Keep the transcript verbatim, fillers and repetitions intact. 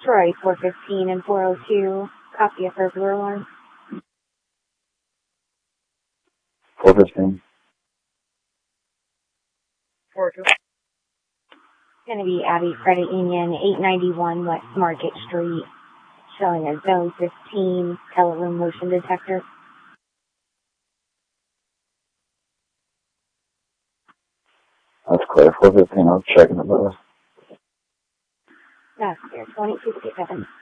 Troy four fifteen and four oh two, copy of burglar alarm. four fifteen. four two. Going to be Abbey Credit Union, eight ninety-one West Market Street, showing a zone fifteen teleroom motion detector. That's clear. four fifteen, I'll check in the bus. That's clear, twenty-two fifty-seven.